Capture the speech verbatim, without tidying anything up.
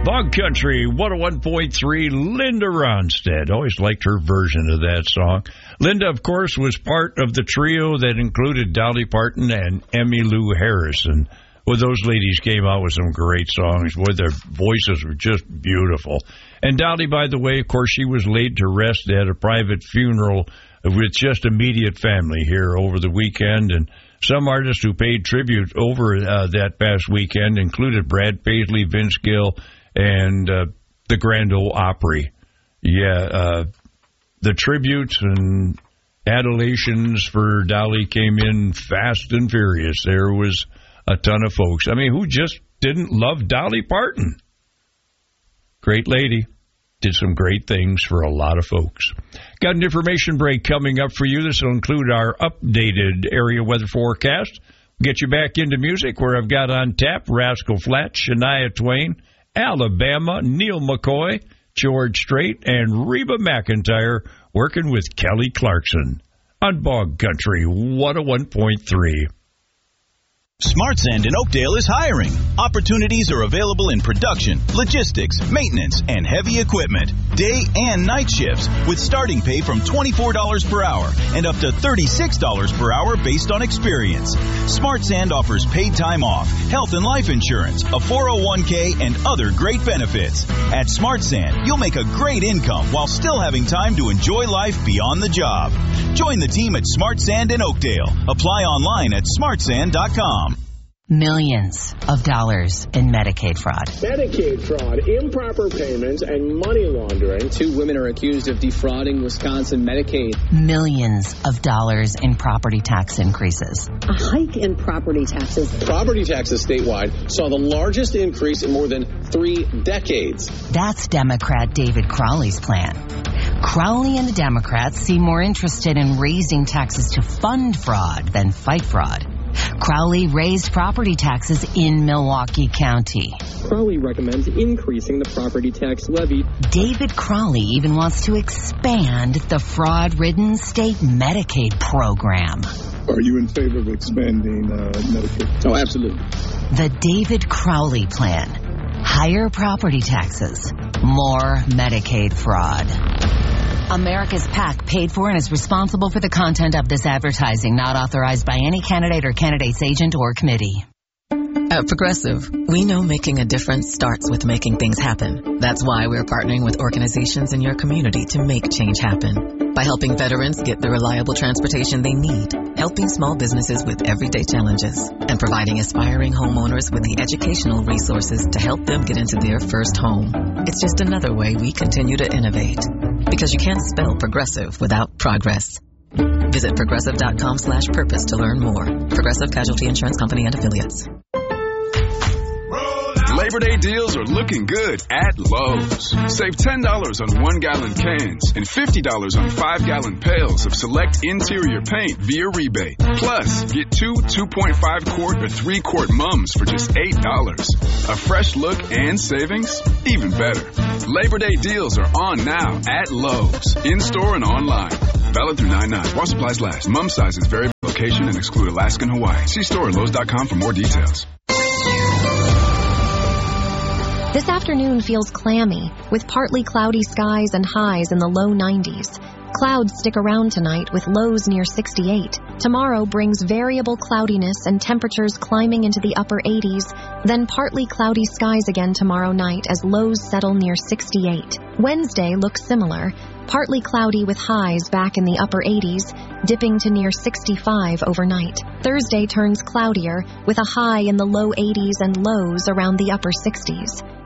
Bog Country, one oh one point three, Linda Ronstadt. Always liked her version of that song. Linda, of course, was part of the trio that included Dolly Parton and Emmylou Harrison. Well, those ladies came out with some great songs. Boy, their voices were just beautiful. And Dolly, by the way, of course, she was laid to rest at a private funeral with just immediate family here over the weekend. And some artists who paid tribute over uh, that past weekend included Brad Paisley, Vince Gill, and uh, the Grand Ole Opry. Yeah, uh, the tributes and adulations for Dolly came in fast and furious. There was a ton of folks. I mean, who just didn't love Dolly Parton? Great lady. Did some great things for a lot of folks. Got an information break coming up for you. This will include our updated area weather forecast. We'll get you back into music where I've got on tap Rascal Flatts, Shania Twain, Alabama, Neil McCoy, George Strait, and Reba McEntire working with Kelly Clarkson on Bog Country one oh one point three. Smart Sand in Oakdale is hiring. Opportunities are available in production, logistics, maintenance, and heavy equipment. Day and night shifts with starting pay from twenty-four dollars per hour and up to thirty-six dollars per hour based on experience. Smart Sand offers paid time off, health and life insurance, a four oh one k, and other great benefits. At Smart Sand, you'll make a great income while still having time to enjoy life beyond the job. Join the team at Smart Sand in Oakdale. Apply online at smart sand dot com. Millions of dollars in Medicaid fraud. Medicaid fraud, improper payments, and money laundering. Two women are accused of defrauding Wisconsin Medicaid. Millions of dollars in property tax increases. A hike in property taxes. Property taxes statewide saw the largest increase in more than three decades. That's Democrat David Crowley's plan. Crowley and the Democrats seem more interested in raising taxes to fund fraud than fight fraud. Crowley raised property taxes in Milwaukee County. Crowley recommends increasing the property tax levy. David Crowley even wants to expand the fraud-ridden state Medicaid program. Are you in favor of expanding uh, Medicaid? Oh, absolutely. The David Crowley plan. Higher property taxes. More Medicaid fraud. America's PAC paid for and is responsible for the content of this advertising, not authorized by any candidate or candidate's agent or committee. At Progressive, we know making a difference starts with making things happen. That's why we're partnering with organizations in your community to make change happen. By helping veterans get the reliable transportation they need, helping small businesses with everyday challenges, and providing aspiring homeowners with the educational resources to help them get into their first home. It's just another way we continue to innovate. Because you can't spell progressive without progress. Visit progressive.com slash purpose to learn more. Progressive Casualty Insurance Company and Affiliates. Labor Day deals are looking good at Lowe's. Save ten dollars on one-gallon cans and fifty dollars on five-gallon pails of select interior paint via rebate. Plus, get two two point five quart or three quart mums for just eight dollars. A fresh look and savings? Even better. Labor Day deals are on now at Lowe's, in-store and online. Valid through nine nine. While supplies last. Mum sizes vary by location and exclude Alaska and Hawaii. See store at Lowe's dot com for more details. This afternoon feels clammy, with partly cloudy skies and highs in the low nineties. Clouds stick around tonight with lows near sixty-eight. Tomorrow brings variable cloudiness and temperatures climbing into the upper eighties, then partly cloudy skies again tomorrow night as lows settle near sixty-eight. Wednesday looks similar, partly cloudy with highs back in the upper eighties, dipping to near sixty-five overnight. Thursday turns cloudier with a high in the low eighties and lows around the upper sixties.